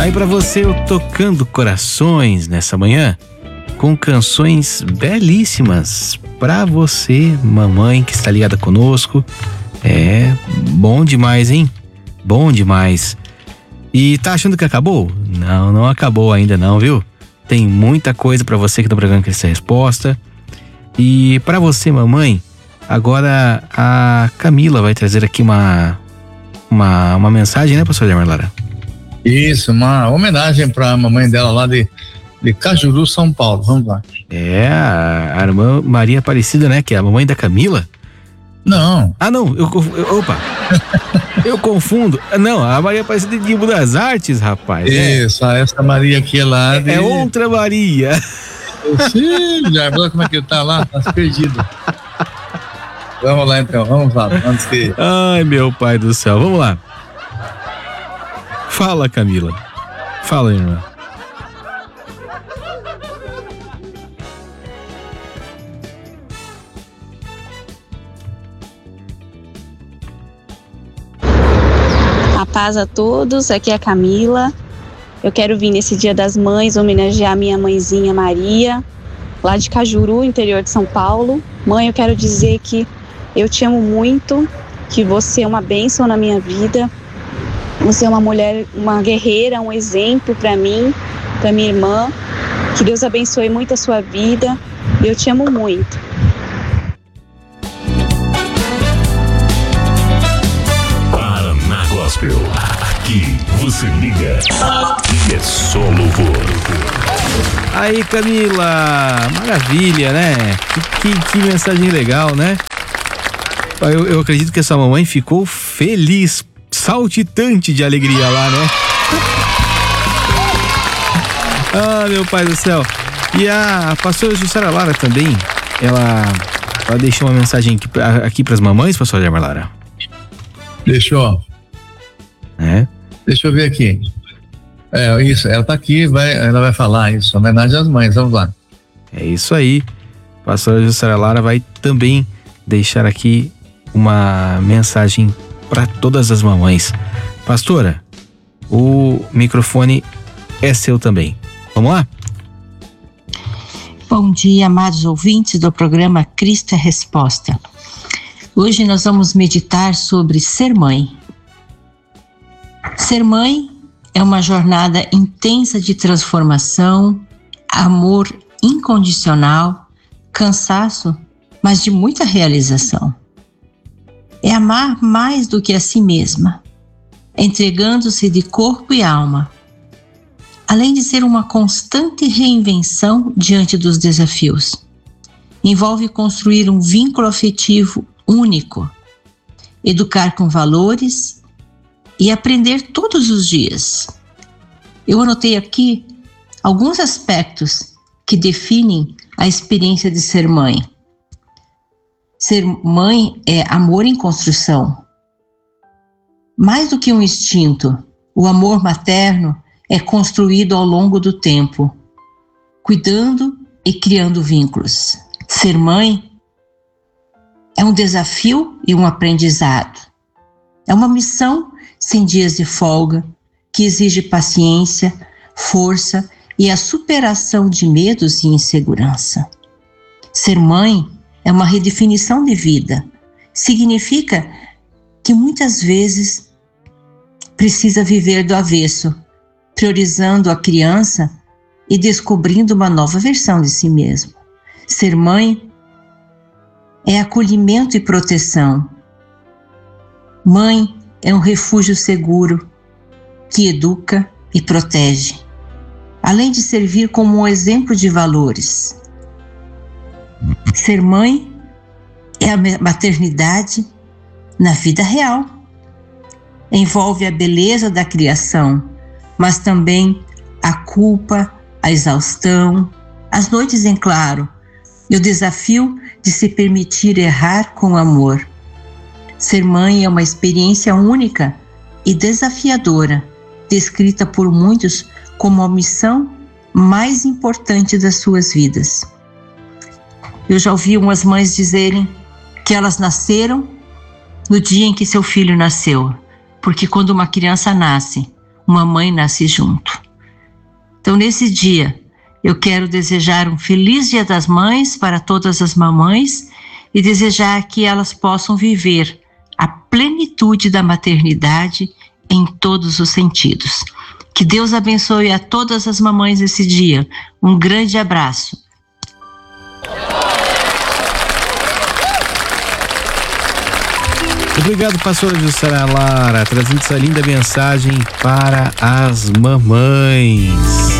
Aí pra você, eu tocando corações nessa manhã, com canções belíssimas pra você, mamãe que está ligada conosco. É bom demais, hein? Bom demais. E tá achando que acabou? Não acabou ainda não, viu? Tem muita coisa pra você que tá procurando essa resposta. E pra você, mamãe, agora a Camila vai trazer aqui uma mensagem, né, pastor Marlara? Isso, uma homenagem pra mamãe dela lá de Cajuru, São Paulo. Vamos lá. É, a irmã Maria Aparecida, né? Que é a mamãe da Camila. Não. Ah, não. Opa. Eu confundo. Não, a Maria Aparecida de Embu das Artes, rapaz. Isso, essa Maria aqui é lá de... É outra Maria. Sim, já viu como é que tá lá? Tá perdido. Vamos lá então, vamos lá. Antes que... Ai, meu pai do céu. Vamos lá. Fala, Camila. Fala, irmã. A paz a todos, aqui é a Camila. Eu quero vir nesse Dia das Mães homenagear minha mãezinha Maria, lá de Cajuru, interior de São Paulo. Mãe, eu quero dizer que eu te amo muito, que você é uma bênção na minha vida. Você é uma mulher, uma guerreira, um exemplo para mim, para minha irmã. Que Deus abençoe muito a sua vida. Eu te amo muito. Paraná Gospel. Aqui você liga e é só louvor. Aí, Camila, maravilha, né? Que mensagem legal, né? Eu acredito que essa mamãe ficou feliz, saltitante de alegria lá, né? Ah, meu pai do céu. E a pastora Jussara Lara também, ela deixou uma mensagem aqui para as mamães, pastora Lara? Deixou. É? Deixa eu ver aqui. Isso, ela tá aqui, ela vai falar isso, homenagem às mães, vamos lá. É isso aí. A pastora Jussara Lara vai também deixar aqui uma mensagem para todas as mamães. Pastora, o microfone é seu também. Vamos lá? Bom dia, amados ouvintes do programa Cristo é Resposta. Hoje nós vamos meditar sobre ser mãe. Ser mãe é uma jornada intensa de transformação, amor incondicional, cansaço, mas de muita realização. É amar mais do que a si mesma, entregando-se de corpo e alma, além de ser uma constante reinvenção diante dos desafios. Envolve construir um vínculo afetivo único, educar com valores e aprender todos os dias. Eu anotei aqui alguns aspectos que definem a experiência de ser mãe. Ser mãe é amor em construção. Mais do que um instinto, o amor materno é construído ao longo do tempo, cuidando e criando vínculos. Ser mãe é um desafio e um aprendizado. É uma missão sem dias de folga, que exige paciência, força e a superação de medos e insegurança. Ser mãe é uma redefinição de vida. Significa que muitas vezes precisa viver do avesso, priorizando a criança e descobrindo uma nova versão de si mesmo. Ser mãe é acolhimento e proteção. Mãe é um refúgio seguro que educa e protege, além de servir como um exemplo de valores. Ser mãe é a maternidade na vida real. Envolve a beleza da criação, mas também a culpa, a exaustão, as noites em claro e o desafio de se permitir errar com amor. Ser mãe é uma experiência única e desafiadora, descrita por muitos como a missão mais importante das suas vidas. Eu já ouvi umas mães dizerem que elas nasceram no dia em que seu filho nasceu, porque quando uma criança nasce, uma mãe nasce junto. Então, nesse dia, eu quero desejar um feliz Dia das Mães para todas as mamães e desejar que elas possam viver a plenitude da maternidade em todos os sentidos. Que Deus abençoe a todas as mamães esse dia. Um grande abraço. Obrigado, pastora Jussara Lara, trazendo essa linda mensagem para as mamães.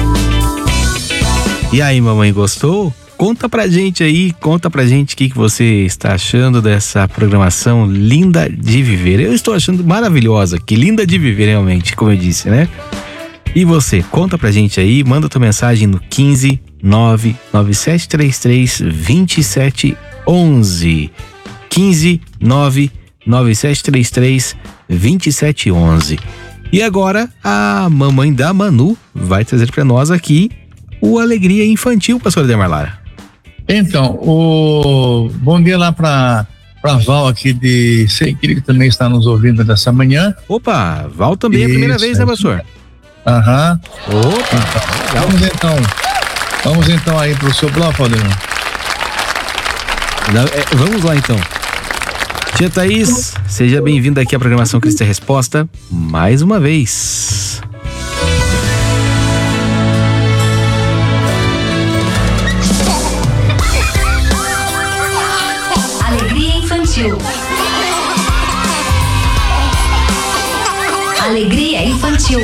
E aí, mamãe, gostou? Conta pra gente o que você está achando dessa programação linda de viver. Eu estou achando maravilhosa, que linda de viver realmente, como eu disse, né? E você, conta pra gente aí, manda tua mensagem no 15 99733 2711. 15 99733 2711. E agora a mamãe da Manu vai trazer pra nós aqui o Alegria Infantil, pastor Ademar Lara. Então, bom dia lá para Val aqui de Sequilho, que também está nos ouvindo dessa manhã. Opa, Val também é a primeira vez, né, pastor? Aham. Opa, vamos então aí pro seu bloco, Ademar. Vamos lá então. Tia Thaís, seja bem-vinda aqui à programação Cristo é Resposta, mais uma vez. Alegria Infantil. Alegria Infantil.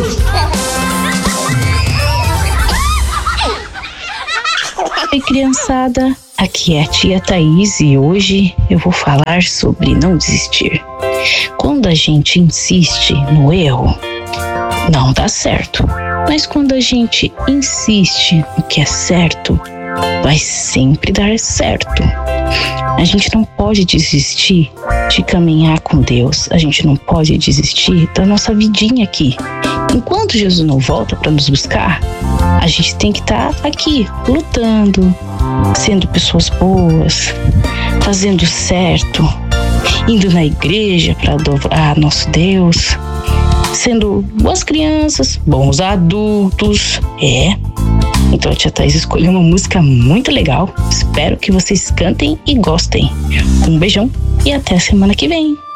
Oi, criançada, aqui é a tia Thaís e hoje eu vou falar sobre não desistir. Quando a gente insiste no erro, não dá certo. Mas quando a gente insiste no que é certo, vai sempre dar certo. A gente não pode desistir de caminhar com Deus. A gente não pode desistir da nossa vidinha aqui. Enquanto Jesus não volta para nos buscar, a gente tem que estar aqui, lutando, sendo pessoas boas, fazendo certo, indo na igreja para adorar nosso Deus, sendo boas crianças, bons adultos. Então a tia Thaís escolheu uma música muito legal. Espero que vocês cantem e gostem. Um beijão e até a semana que vem.